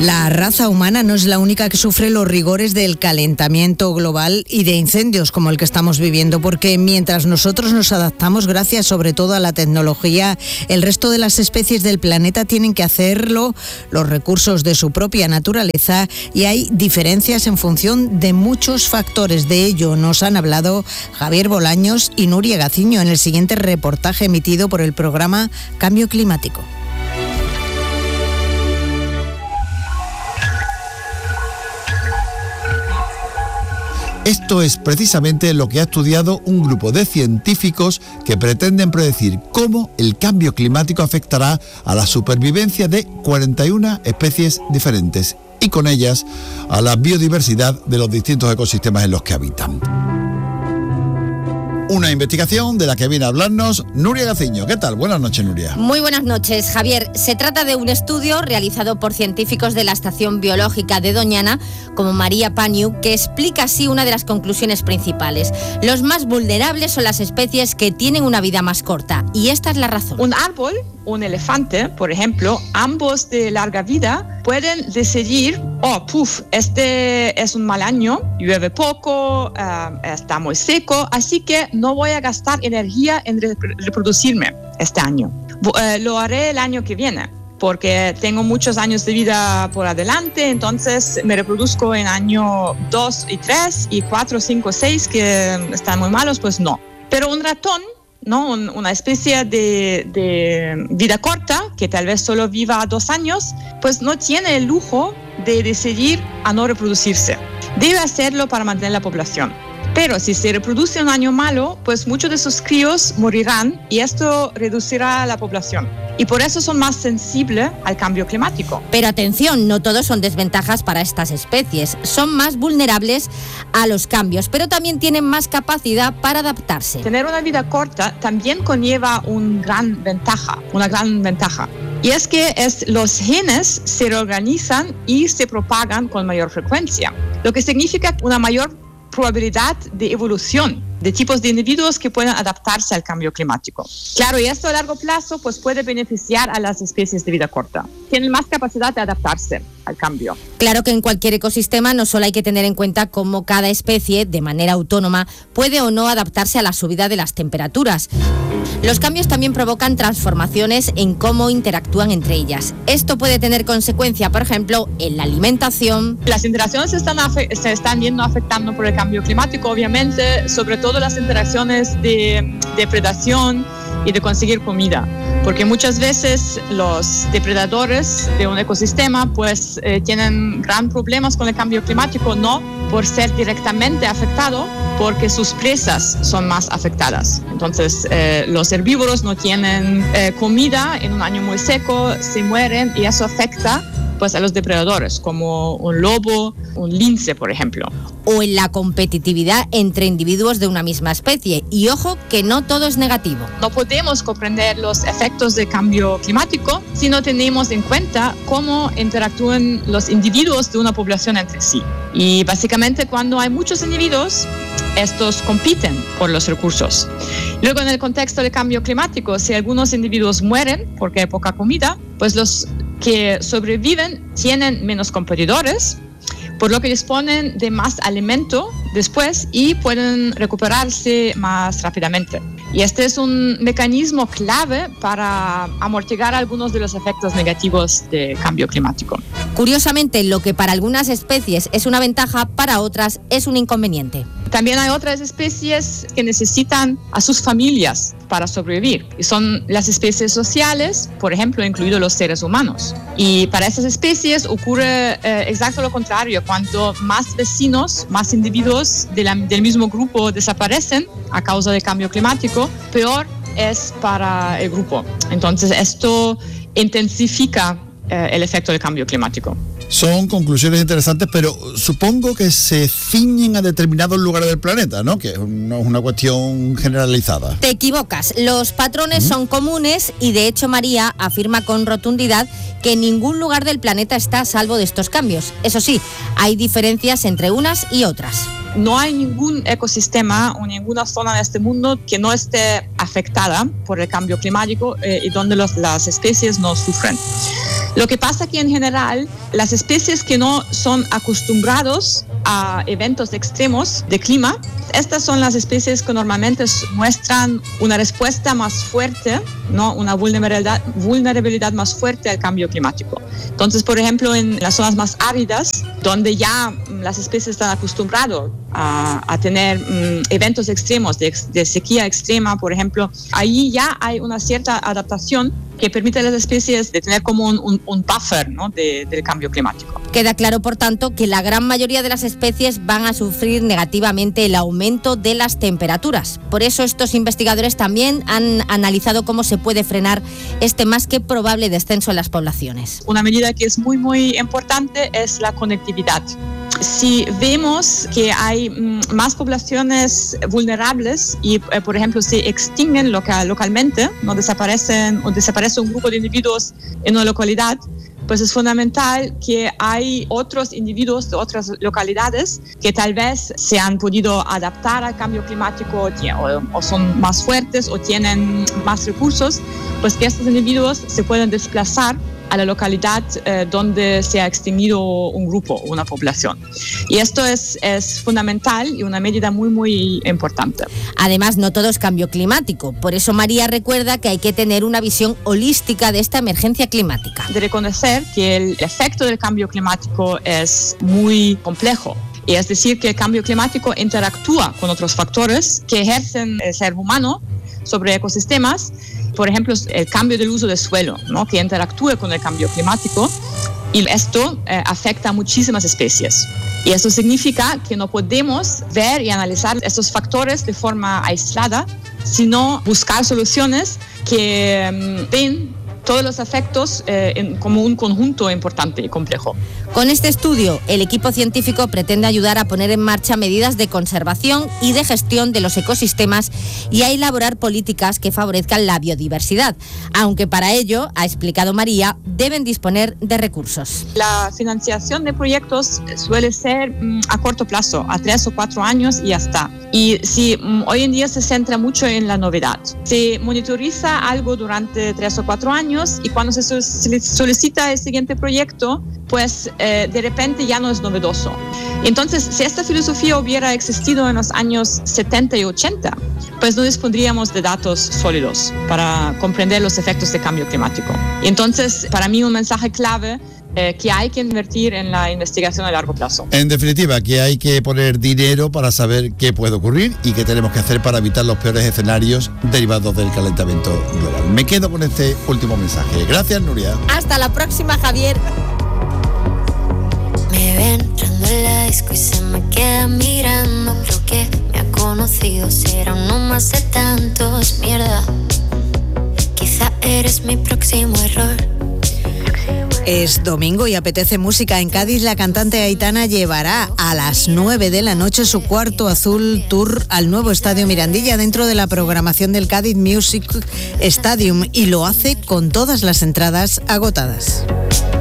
La raza humana no es la única que sufre los rigores del calentamiento global y de incendios como el que estamos viviendo, porque mientras nosotros nos adaptamos gracias sobre todo a la tecnología, el resto de las especies del planeta tienen que hacerlo, los recursos de su propia naturaleza, y hay diferencias en función de muchos factores. De ello nos han hablado Javier Bolaños y Nuria Gaciño en el siguiente reportaje emitido por el programa Cambio Climático. Esto es precisamente lo que ha estudiado un grupo de científicos que pretenden predecir cómo el cambio climático afectará a la supervivencia de 41 especies diferentes y con ellas a la biodiversidad de los distintos ecosistemas en los que habitan. Una investigación de la que viene a hablarnos Nuria Gaciño. ¿Qué tal? Buenas noches, Nuria. Muy buenas noches, Javier. Se trata de un estudio realizado por científicos de la Estación Biológica de Doñana, como María Paniu, que explica así una de las conclusiones principales. Los más vulnerables son las especies que tienen una vida más corta, y esta es la razón. Un árbol, un elefante, por ejemplo, ambos de larga vida, pueden decidir, este es un mal año, llueve poco, está muy seco, así que no voy a gastar energía en reproducirme este año. Lo haré el año que viene, porque tengo muchos años de vida por adelante, entonces me reproduzco en año 2 y 3 y 4, 5, 6 que están muy malos, pues no. Pero un ratón, ¿no? Una especie de vida corta, que tal vez solo viva 2 años, pues no tiene el lujo de decidir a no reproducirse. Debe hacerlo para mantener la población. Pero si se reproduce un año malo, pues muchos de sus críos morirán y esto reducirá la población. Y por eso son más sensibles al cambio climático. Pero atención, no todos son desventajas para estas especies. Son más vulnerables a los cambios, pero también tienen más capacidad para adaptarse. Tener una vida corta también conlleva una gran ventaja. Y es que los genes se reorganizan y se propagan con mayor frecuencia, lo que significa una mayor probabilidad de evolución de tipos de individuos que puedan adaptarse al cambio climático. Claro, y esto a largo plazo pues puede beneficiar a las especies de vida corta. Tienen más capacidad de adaptarse al cambio. Claro que en cualquier ecosistema no solo hay que tener en cuenta cómo cada especie, de manera autónoma, puede o no adaptarse a la subida de las temperaturas. Los cambios también provocan transformaciones en cómo interactúan entre ellas. Esto puede tener consecuencia, por ejemplo, en la alimentación. Las interacciones se están viendo afectando por el cambio climático, obviamente, sobre todo las interacciones de predación y de conseguir comida, porque muchas veces los depredadores de un ecosistema pues tienen gran problemas con el cambio climático, no por ser directamente afectado, porque sus presas son más afectadas. Entonces los herbívoros no tienen comida en un año muy seco, se mueren y eso afecta pues a los depredadores, como un lobo, un lince, por ejemplo. O en la competitividad entre individuos de una misma especie. Y ojo, que no todo es negativo. No podemos comprender los efectos del cambio climático si no tenemos en cuenta cómo interactúan los individuos de una población entre sí. Y básicamente cuando hay muchos individuos, estos compiten por los recursos. Luego, en el contexto del cambio climático, si algunos individuos mueren porque hay poca comida, pues los que sobreviven tienen menos competidores, por lo que disponen de más alimento después y pueden recuperarse más rápidamente. Y este es un mecanismo clave para amortiguar algunos de los efectos negativos del cambio climático. Curiosamente, lo que para algunas especies es una ventaja, para otras es un inconveniente. También hay otras especies que necesitan a sus familias para sobrevivir. Y son las especies sociales, por ejemplo, incluidos los seres humanos. Y para esas especies ocurre exacto lo contrario. Cuanto más vecinos, más individuos del mismo grupo desaparecen a causa del cambio climático, peor es para el grupo. Entonces, esto intensifica el efecto del cambio climático. Son conclusiones interesantes, pero supongo que se ciñen a determinados lugares del planeta, ¿no? Que no es una cuestión generalizada. Te equivocas. Los patrones son comunes y, de hecho, María afirma con rotundidad que ningún lugar del planeta está a salvo de estos cambios. Eso sí, hay diferencias entre unas y otras. no hay ningún ecosistema o ninguna zona de este mundo que no esté afectada por el cambio climático y donde las especies no sufren. Lo que pasa que en general las especies que no son acostumbrados a eventos extremos de clima, estas son las especies que normalmente muestran una respuesta más fuerte, ¿no? Una vulnerabilidad más fuerte al cambio climático. Entonces, por ejemplo, en las zonas más áridas, donde ya las especies están acostumbradas a tener eventos extremos de sequía extrema, por ejemplo, ahí ya hay una cierta adaptación que permite a las especies de tener como un buffer, ¿no? del cambio climático. Queda claro, por tanto, que la gran mayoría de las especies van a sufrir negativamente el aumento de las temperaturas. Por eso estos investigadores también han analizado cómo se puede frenar este más que probable descenso en las poblaciones. Una medida que es muy, muy importante es la conectividad. Si vemos que hay más poblaciones vulnerables y, por ejemplo, se extinguen localmente, no desaparecen un grupo de individuos en una localidad, pues es fundamental que hay otros individuos de otras localidades que tal vez se han podido adaptar al cambio climático o son más fuertes o tienen más recursos, pues que estos individuos se pueden desplazar a la localidad donde se ha extinguido un grupo, una población. Y esto es fundamental y una medida muy, muy importante. Además, no todo es cambio climático. Por eso María recuerda que hay que tener una visión holística de esta emergencia climática. De reconocer que el efecto del cambio climático es muy complejo. Y es decir, que el cambio climático interactúa con otros factores que ejercen el ser humano sobre ecosistemas. Por ejemplo, el cambio del uso del suelo, ¿no? Que interactúa con el cambio climático, y esto afecta a muchísimas especies. Y eso significa que no podemos ver y analizar estos factores de forma aislada, sino buscar soluciones que ven todos los efectos como un conjunto importante y complejo. Con este estudio, el equipo científico pretende ayudar a poner en marcha medidas de conservación y de gestión de los ecosistemas y a elaborar políticas que favorezcan la biodiversidad, aunque para ello, ha explicado María, deben disponer de recursos. La financiación de proyectos suele ser a corto plazo, a 3 o 4 años y ya está. Y si hoy en día se centra mucho en la novedad, se monitoriza algo durante 3 o 4 años y cuando se solicita el siguiente proyecto, pues de repente ya no es novedoso. Entonces, si esta filosofía hubiera existido en los años 70 y 80, pues no dispondríamos de datos sólidos para comprender los efectos de cambio climático. Y entonces, para mí, un mensaje clave que hay que invertir en la investigación a largo plazo. En definitiva, que hay que poner dinero para saber qué puede ocurrir y qué tenemos que hacer para evitar los peores escenarios derivados del calentamiento global. Me quedo con este último mensaje. Gracias, Nuria. Hasta la próxima, Javier. Me ven entrando en la disco y se me queda mirando. Creo que me ha conocido, será uno más de tantos. Mierda, quizá eres mi próximo error. Es domingo y apetece música. En Cádiz, la cantante Aitana llevará a las 9 de la noche su Cuarto Azul Tour al nuevo Estadio Mirandilla dentro de la programación del Cádiz Music Stadium, y lo hace con todas las entradas agotadas.